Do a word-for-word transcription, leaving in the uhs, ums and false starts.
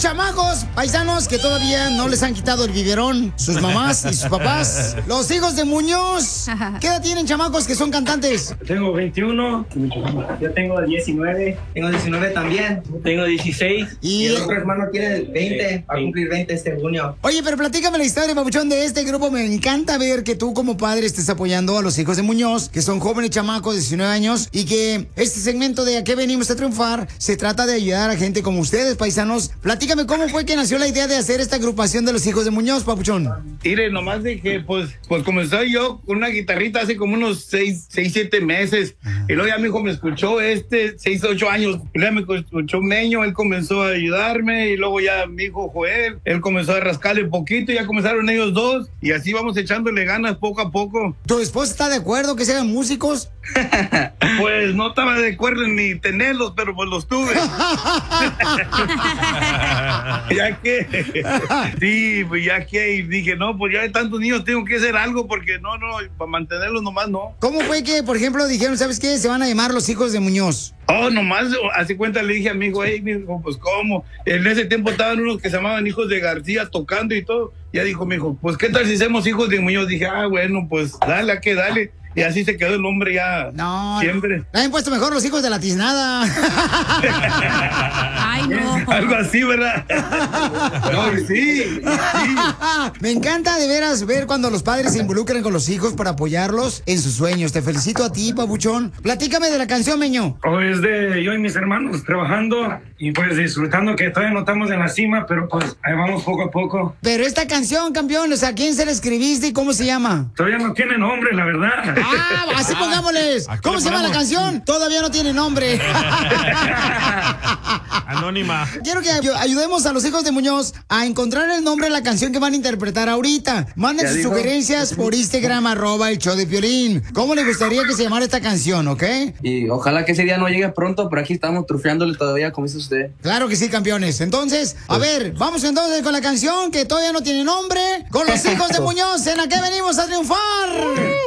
chamacos, paisanos, que todavía no les han quitado el biberón, sus mamás y sus papás. Los hijos de Muñoz. ¿Qué edad tienen, chamacos, que son cantantes? Tengo veintiuno. Yo tengo diecinueve. Tengo diecinueve también. Tengo dieciséis. Y, y el otro hermano tiene veinte. Va a cumplir veinte este junio. Oye, pero platícame la historia, papuchón, de este grupo. Me encanta ver que tú como padre estés apoyando a los hijos de Muñoz, que son jóvenes chamacos de diecinueve años, y que este segmento de ¿A qué venimos a triunfar? Se trata de ayudar a gente como ustedes, paisanos. Platícame cómo fue que nació la idea de hacer esta agrupación de los hijos de Muñoz, papuchón. Mire, nomás de que pues, pues comenzó yo con una guitarrita hace como unos seis, seis, siete meses. Uh-huh. Y luego ya mi hijo me escuchó este, seis, ocho años. Y luego me escuchó Meño, él comenzó a ayudarme. Y luego ya mi hijo Joel, él comenzó a rascarle un poquito. Y ya comenzaron ellos dos. Y así vamos echándole ganas poco a poco. ¿Tu esposa está de acuerdo que sean músicos? Pues no estaba de acuerdo ni tenerlos, pero pues los tuve. Ya que, sí, pues ya que, y dije, no, pues ya de tantos niños tengo que hacer algo, porque no, no, para mantenerlos nomás no. ¿Cómo fue que, por ejemplo, dijeron, ¿sabes qué? Se van a llamar los hijos de Muñoz. Oh, nomás, hace cuenta le dije a mi hijo, hey, mi hijo, pues cómo. En ese tiempo estaban unos que se llamaban hijos de García tocando y todo. Ya dijo mi hijo, pues qué tal si hacemos hijos de Muñoz. Dije, ah, bueno, pues dale, a que dale. Y así se quedó el nombre ya no, siempre. No. Le han puesto mejor los hijos de la tiznada. Ay, no. Algo así, ¿verdad? No, sí, sí. Me encanta de veras ver cuando los padres se involucran con los hijos para apoyarlos en sus sueños. Te felicito a ti, papuchón. Platícame de la canción, Meño. Oh, es de yo y mis hermanos trabajando y pues disfrutando, que todavía no estamos en la cima, pero pues ahí vamos poco a poco. Pero esta canción, campeón, o sea, ¿a quién se la escribiste y cómo se llama? Todavía no tiene nombre, la verdad. Ah, así pongámosles. ¿Cómo se llama la canción? Todavía no tiene nombre. Anónima. Quiero que ayudemos a los hijos de Muñoz a encontrar el nombre de la canción que van a interpretar ahorita. Manden sus dijo? sugerencias por Instagram, arroba el show de Piolín. ¿Cómo les gustaría que se llamara esta canción, ok? Y ojalá que ese día no llegue pronto, pero aquí estamos trufeándole todavía, como dice usted. Claro que sí, campeones. Entonces, a ver, vamos entonces con la canción que todavía no tiene nombre, con los hijos de Muñoz. ¿En a qué venimos a triunfar?